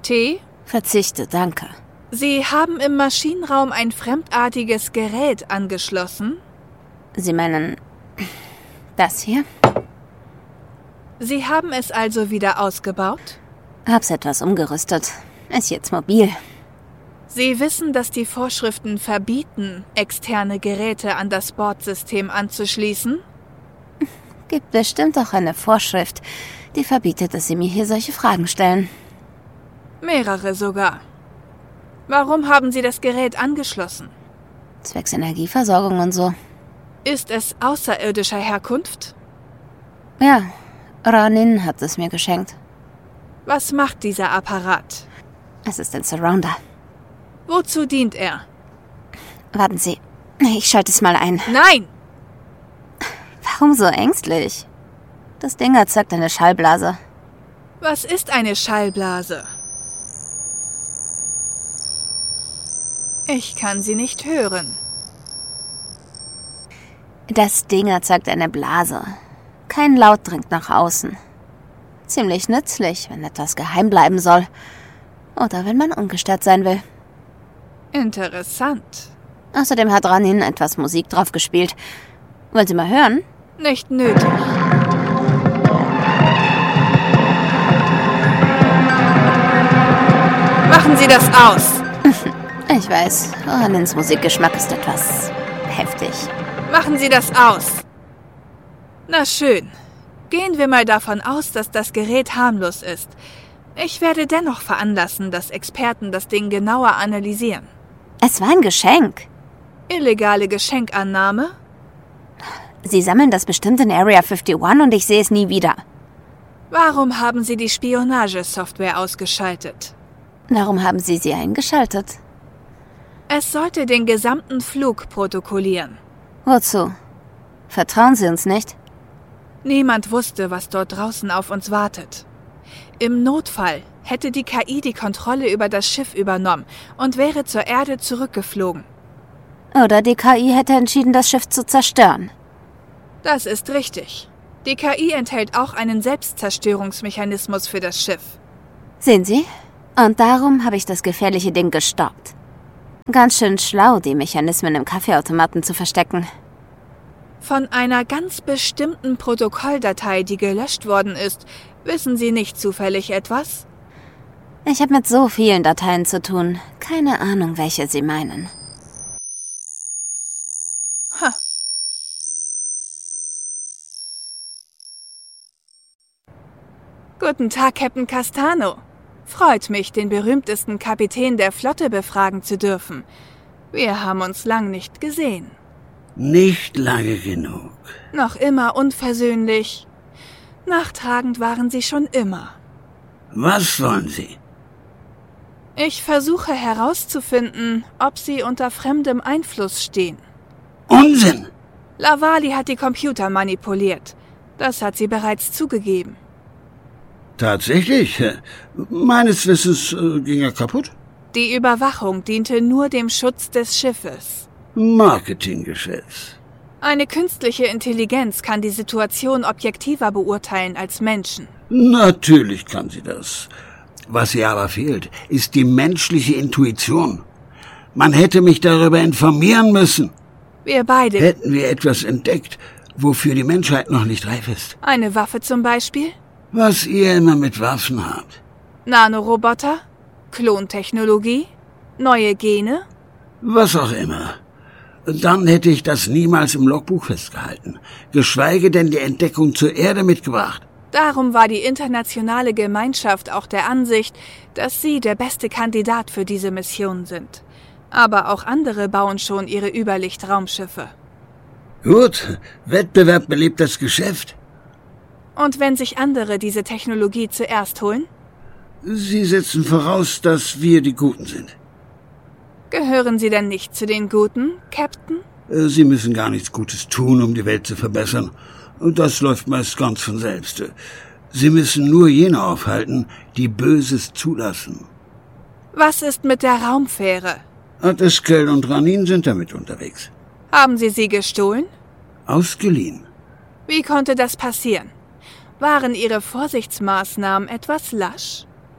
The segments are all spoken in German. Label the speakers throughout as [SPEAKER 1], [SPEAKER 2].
[SPEAKER 1] Tee?
[SPEAKER 2] Verzichte, danke.
[SPEAKER 1] Sie haben im Maschinenraum ein fremdartiges Gerät angeschlossen?
[SPEAKER 2] Sie meinen das hier?
[SPEAKER 1] Sie haben es also wieder ausgebaut?
[SPEAKER 2] Hab's etwas umgerüstet. Ist jetzt mobil.
[SPEAKER 1] Sie wissen, dass die Vorschriften verbieten, externe Geräte an das Bordsystem anzuschließen?
[SPEAKER 2] Gibt bestimmt auch eine Vorschrift, die verbietet, dass Sie mir hier solche Fragen stellen.
[SPEAKER 1] Mehrere sogar. Warum haben Sie das Gerät angeschlossen?
[SPEAKER 2] Zwecks Energieversorgung und so.
[SPEAKER 1] Ist es außerirdischer Herkunft?
[SPEAKER 2] Ja, Ranin hat es mir geschenkt.
[SPEAKER 1] Was macht dieser Apparat?
[SPEAKER 2] Es ist ein Surrounder.
[SPEAKER 1] Wozu dient er?
[SPEAKER 2] Warten Sie, ich schalte es mal ein.
[SPEAKER 1] Nein!
[SPEAKER 2] Warum so ängstlich? Das Ding erzeugt eine Schallblase.
[SPEAKER 1] Was ist eine Schallblase? Ich kann sie nicht hören.
[SPEAKER 2] Das Ding erzeugt eine Blase. Kein Laut dringt nach außen. Ziemlich nützlich, wenn etwas geheim bleiben soll. Oder wenn man ungestört sein will.
[SPEAKER 1] Interessant.
[SPEAKER 2] Außerdem hat Ranin etwas Musik drauf gespielt. Wollen Sie mal hören?
[SPEAKER 1] Nicht nötig. Machen Sie das aus.
[SPEAKER 2] Ich weiß, Ranins Musikgeschmack ist etwas heftig.
[SPEAKER 1] Machen Sie das aus. Na schön. Gehen wir mal davon aus, dass das Gerät harmlos ist. Ich werde dennoch veranlassen, dass Experten das Ding genauer analysieren.
[SPEAKER 2] Es war ein Geschenk.
[SPEAKER 1] Illegale Geschenkannahme?
[SPEAKER 2] Sie sammeln das bestimmt in Area 51 und ich sehe es nie wieder.
[SPEAKER 1] Warum haben Sie die Spionagesoftware ausgeschaltet?
[SPEAKER 2] Warum haben Sie sie eingeschaltet?
[SPEAKER 1] Es sollte den gesamten Flug protokollieren.
[SPEAKER 2] Wozu? Vertrauen Sie uns nicht?
[SPEAKER 1] Niemand wusste, was dort draußen auf uns wartet. Im Notfall hätte die KI die Kontrolle über das Schiff übernommen und wäre zur Erde zurückgeflogen.
[SPEAKER 2] Oder die KI hätte entschieden, das Schiff zu zerstören.
[SPEAKER 1] Das ist richtig. Die KI enthält auch einen Selbstzerstörungsmechanismus für das Schiff.
[SPEAKER 2] Sehen Sie? Und darum habe ich das gefährliche Ding gestoppt. Ganz schön schlau, die Mechanismen im Kaffeeautomaten zu verstecken.
[SPEAKER 1] Von einer ganz bestimmten Protokolldatei, die gelöscht worden ist, wissen Sie nicht zufällig etwas?
[SPEAKER 2] Ich habe mit so vielen Dateien zu tun. Keine Ahnung, welche Sie meinen.
[SPEAKER 1] Ha. Guten Tag, Captain Castano. Freut mich, den berühmtesten Kapitän der Flotte befragen zu dürfen. Wir haben uns lang nicht gesehen.
[SPEAKER 3] Nicht lange genug.
[SPEAKER 1] Noch immer unversöhnlich. Nachtragend waren Sie schon immer.
[SPEAKER 3] Was wollen Sie?
[SPEAKER 1] Ich versuche herauszufinden, ob Sie unter fremdem Einfluss stehen.
[SPEAKER 3] Unsinn!
[SPEAKER 1] Lavali hat die Computer manipuliert. Das hat sie bereits zugegeben.
[SPEAKER 3] Tatsächlich? Meines Wissens ging er kaputt.
[SPEAKER 1] Die Überwachung diente nur dem Schutz des Schiffes.
[SPEAKER 3] Marketinggeschäft.
[SPEAKER 1] Eine künstliche Intelligenz kann die Situation objektiver beurteilen als Menschen.
[SPEAKER 3] Natürlich kann sie das. Was ihr aber fehlt, ist die menschliche Intuition. Man hätte mich darüber informieren müssen.
[SPEAKER 1] Wir beide.
[SPEAKER 3] Hätten wir etwas entdeckt, wofür die Menschheit noch nicht reif ist.
[SPEAKER 1] Eine Waffe zum Beispiel?
[SPEAKER 3] Was ihr immer mit Waffen habt.
[SPEAKER 1] Nanoroboter? Klontechnologie? Neue Gene?
[SPEAKER 3] Was auch immer. Dann hätte ich das niemals im Logbuch festgehalten, geschweige denn die Entdeckung zur Erde mitgebracht.
[SPEAKER 1] Darum war die internationale Gemeinschaft auch der Ansicht, dass Sie der beste Kandidat für diese Mission sind. Aber auch andere bauen schon ihre Überlichtraumschiffe.
[SPEAKER 3] Gut, Wettbewerb belebt das Geschäft.
[SPEAKER 1] Und wenn sich andere diese Technologie zuerst holen?
[SPEAKER 3] Sie setzen voraus, dass wir die Guten sind.
[SPEAKER 1] Gehören Sie denn nicht zu den Guten, Captain?
[SPEAKER 3] Sie müssen gar nichts Gutes tun, um die Welt zu verbessern. Und das läuft meist ganz von selbst. Sie müssen nur jene aufhalten, die Böses zulassen.
[SPEAKER 1] Was ist mit der Raumfähre?
[SPEAKER 3] Ateskel und Ranin sind damit unterwegs.
[SPEAKER 1] Haben Sie sie gestohlen?
[SPEAKER 3] Ausgeliehen.
[SPEAKER 1] Wie konnte das passieren? Waren Ihre Vorsichtsmaßnahmen etwas lasch?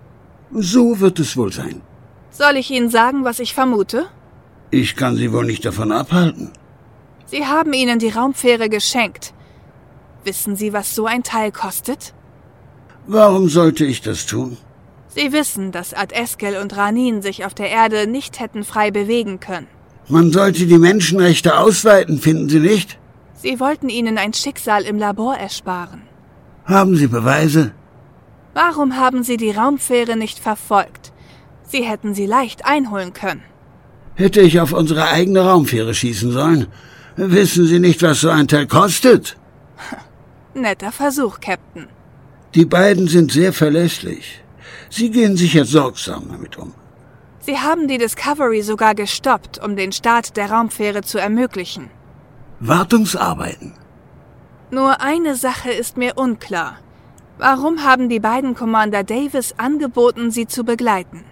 [SPEAKER 3] So wird es wohl sein.
[SPEAKER 1] Soll ich Ihnen sagen, was ich vermute?
[SPEAKER 3] Ich kann Sie wohl nicht davon abhalten.
[SPEAKER 1] Sie haben Ihnen die Raumfähre geschenkt. Wissen Sie, was so ein Teil kostet?
[SPEAKER 3] Warum sollte ich das tun?
[SPEAKER 1] Sie wissen, dass Ad-Eskel und Ranin sich auf der Erde nicht hätten frei bewegen können.
[SPEAKER 3] Man sollte die Menschenrechte ausweiten, finden Sie nicht?
[SPEAKER 1] Sie wollten Ihnen ein Schicksal im Labor ersparen.
[SPEAKER 3] Haben Sie Beweise?
[SPEAKER 1] Warum haben Sie die Raumfähre nicht verfolgt? Sie hätten sie leicht einholen können.
[SPEAKER 3] Hätte ich auf unsere eigene Raumfähre schießen sollen? Wissen Sie nicht, was so ein Teil kostet?
[SPEAKER 1] Netter Versuch, Captain.
[SPEAKER 3] Die beiden sind sehr verlässlich. Sie gehen sicher sorgsam damit um.
[SPEAKER 1] Sie haben die Discovery sogar gestoppt, um den Start der Raumfähre zu ermöglichen.
[SPEAKER 3] Wartungsarbeiten.
[SPEAKER 1] Nur eine Sache ist mir unklar. Warum haben die beiden Commander Davis angeboten, sie zu begleiten?